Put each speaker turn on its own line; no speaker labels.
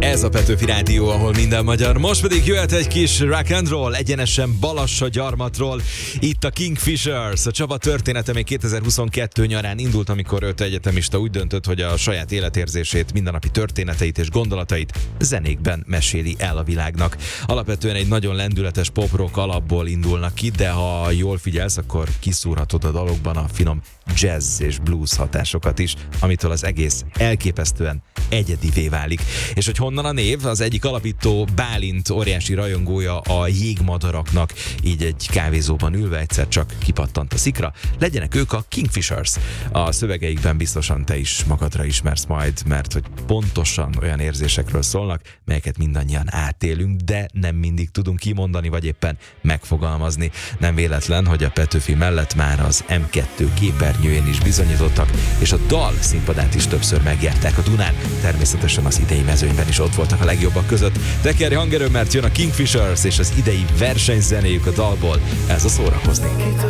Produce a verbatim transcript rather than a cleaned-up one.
Ez a Petőfi Rádió, ahol minden magyar. Most pedig jöhet egy kis rock and roll, egyenesen Balassa gyarmatról. Itt a Kingfishers. A Csaba története még kétezer-huszonkettő nyarán indult, amikor öt egyetemista úgy döntött, hogy a saját életérzését, mindennapi történeteit és gondolatait zenékben meséli el a világnak. Alapvetően egy nagyon lendületes pop-rock alapból indulnak ki, de ha jól figyelsz, akkor kiszúrhatod a dalokban a finom jazz és blues hatásokat is, amitől az egész elképesztően egyedivé válik. És hogy honnan a név? Az egyik alapító, Bálint óriási rajongója a jégmadaraknak, így egy kávézóban ülve egyszer csak kipattant a szikra. Legyenek ők a Kingfishers. A szövegeikben biztosan te is magadra ismersz majd, mert hogy pontosan olyan érzésekről szólnak, melyeket mindannyian átélünk, de nem mindig tudunk kimondani, vagy éppen megfogalmazni. Nem véletlen, hogy a Petőfi mellett már az em kettő képernyőjén is bizonyítottak, és a dal színpadát is többször megjárták a Dunán. Természetesen az idei mezőnyben is ott voltak a legjobbak között. Tekerj hangerő, mert jön a Kingfishers, és az idei versenyzenéjük a dalból. Ez a Szórakozni.